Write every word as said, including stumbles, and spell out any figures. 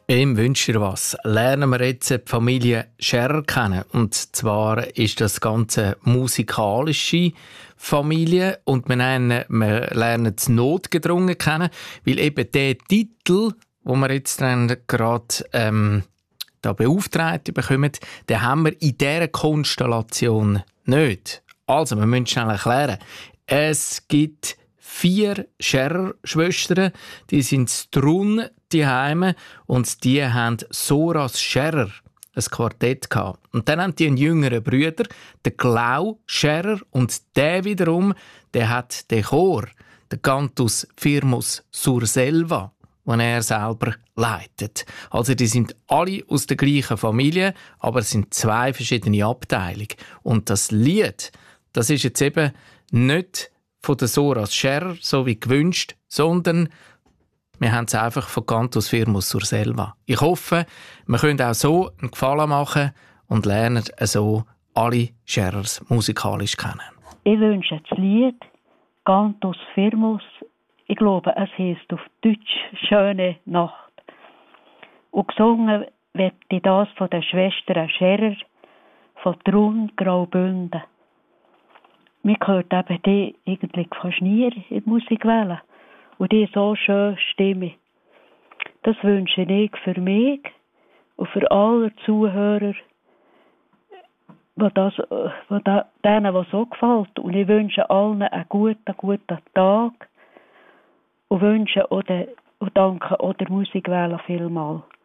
Ihm wünsche ich was. Lernen wir jetzt die Familie Scherrer kennen. Und zwar ist das Ganze musikalische Familie. Und wir, nennen, wir lernen es notgedrungen kennen, weil eben der Titel, wo wir jetzt dann gerade ähm, da beauftragt bekommen, den haben wir in dieser Konstellation nicht. Also, wir müssen schnell erklären. Es gibt vier Scherrer-Schwestern, die sind Strun daheim und die haben Soras Scherrer, ein Quartett gehabt. Und dann haben die einen jüngeren Bruder, den Glau Scherrer, und der wiederum, der hat den Chor, den Cantus Firmus Surselva, den er selber leitet. Also die sind alle aus der gleichen Familie, aber es sind zwei verschiedene Abteilungen. Und das Lied, das ist jetzt eben nicht von der Soras Scherrer, so wie gewünscht, sondern wir haben es einfach von Cantus Firmus Surselva. Ich hoffe, wir können auch so einen Gefallen machen und lernen so alle Scherrers musikalisch kennen. Ich wünsche das Lied Cantus Firmus. Ich glaube, es heisst auf Deutsch «Schöne Nacht». Und gesungen wird das von den Schwestern Scherrer von Trun Graubünden. Mir hört eben die eigentlich fast nie in der Musik wählen. Und die so schöne Stimme. Das wünsche ich für mich und für alle Zuhörer, wo das, wo da, denen, was so gefällt. Und ich wünsche allen einen guten, guten Tag und wünsche oder und danke auch der Musikwähler vielmals.